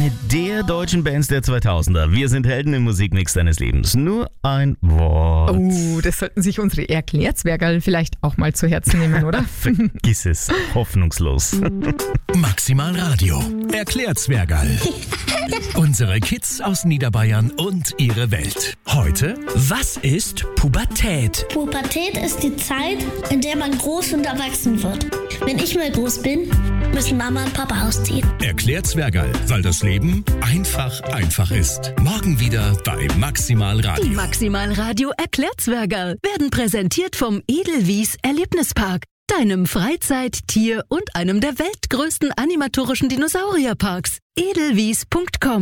Eine der deutschen Bands der 2000er. Wir sind Helden im Musikmix deines Lebens. Nur ein Wort. Oh, das sollten sich unsere Erklärzwergerl vielleicht auch mal zu Herzen nehmen, oder? Vergiss es. Hoffnungslos. Maximal Radio. Erklärzwergerl. Unsere Kids aus Niederbayern und ihre Welt. Heute, was ist Pubertät? Pubertät ist die Zeit, in der man groß und erwachsen wird. Wenn ich mal groß bin, müssen Mama und Papa ausziehen. Erklärzwergerl, weil das Leben einfach ist. Morgen wieder bei Maximal Radio. Die Maximal Radio Erklärzwergerl werden präsentiert vom Edelwies Erlebnispark, deinem Freizeit-, Tier- und einem der weltgrößten animatorischen Dinosaurierparks. edelwies.com